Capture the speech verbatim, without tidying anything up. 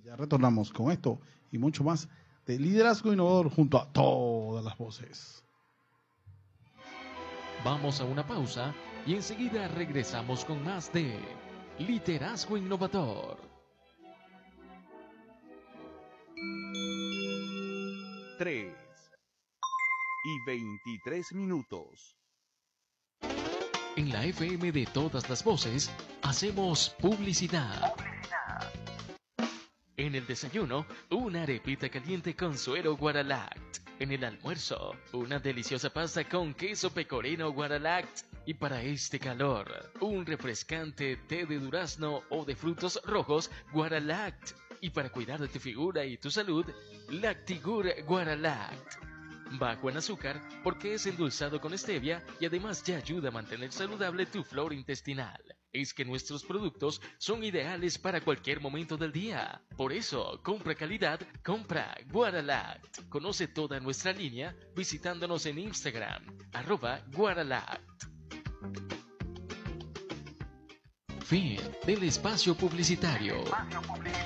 Ya retornamos con esto y mucho más de Liderazgo Innovador junto a todas las voces. Vamos a una pausa y enseguida regresamos con más de Liderazgo Innovador. Tres y veintitrés minutos. En la F M de todas las voces, hacemos publicidad. En el desayuno, una arepita caliente con suero Guaralact. En el almuerzo, una deliciosa pasta con queso pecorino Guaralact. Y para este calor, un refrescante té de durazno o de frutos rojos Guaralact. Y para cuidar de tu figura y tu salud, Lactigur Guaralact. Bajo en azúcar porque es endulzado con stevia y además ya ayuda a mantener saludable tu flora intestinal. Es que nuestros productos son ideales para cualquier momento del día. Por eso, compra calidad, compra Guaralact. Conoce toda nuestra línea visitándonos en Instagram, arroba Guaralact. Fin del espacio publicitario.